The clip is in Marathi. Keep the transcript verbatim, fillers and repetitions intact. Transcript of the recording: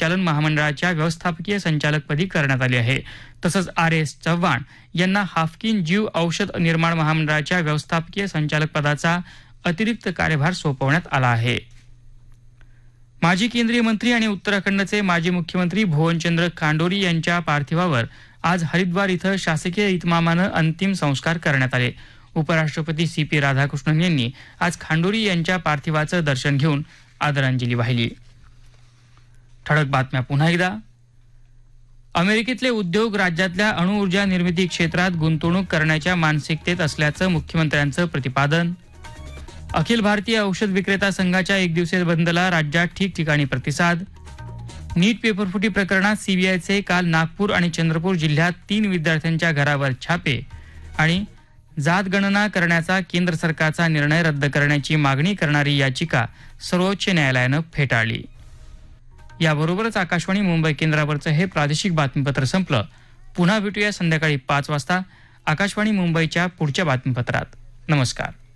परिचालन महामंडळाच्या व्यवस्थापकीय संचालकपदी करण्यात आली आहे. तसंच आर एस चव्हाण यांना हाफकिन जीव औषध निर्माण महामंडळाच्या व्यवस्थापकीय संचालक पदाचा अतिरिक्त कार्यभार सोपवण्यात आला आहे. माजी केंद्रीय मंत्री आणि उत्तराखंडचे माजी मुख्यमंत्री भुवनचंद्र खांडोरी यांच्या पार्थिवावर आज हरिद्वार इथं शासकीय इतमामानं अंतिम संस्कार करण्यात आले. उपराष्ट्रपती सी पी राधाकृष्णन यांनी आज खांडोरी यांच्या पार्थिवाचं दर्शन घेऊन आदरांजली वाहिली. ठळक बातम्या पुन्हा एकदा. अमेरिकेतले उद्योग राज्यातल्या अणुऊर्जा निर्मिती क्षेत्रात गुंतवणूक करण्याच्या मानसिकतेत असल्याचं मुख्यमंत्र्यांचं प्रतिपादन. अखिल भारतीय औषध विक्रेता संघाच्या एक दिवसीय बंदला राज्यात ठिकठिकाणी प्रतिसाद. नीट पेपरफुटी प्रकरणात सीबीआयचे काल नागपूर आणि चंद्रपूर जिल्ह्यात तीन विद्यार्थ्यांच्या घरावर छापे. आणि जात गणना करण्याचा केंद्र सरकारचा निर्णय रद्द करण्याची मागणी करणारी याचिका सर्वोच्च न्यायालयानं फेटाळली. याबरोबरच आकाशवाणी मुंबई केंद्रावरचं हे प्रादेशिक बातमीपत्र संपलं. पुन्हा भेटूया संध्याकाळी पाच वाजता आकाशवाणी मुंबईच्या पुढच्या बातमीपत्रात. नमस्कार.